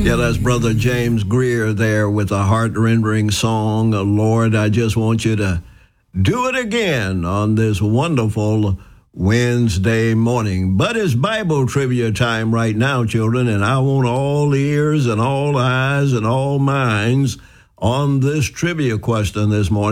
Yeah, that's Brother James Greer there with a heart-rendering song. Lord, I just want you to do it again on this wonderful Wednesday morning. But it's Bible trivia time right now, children, and I want all ears and all eyes and all minds on this trivia question this morning.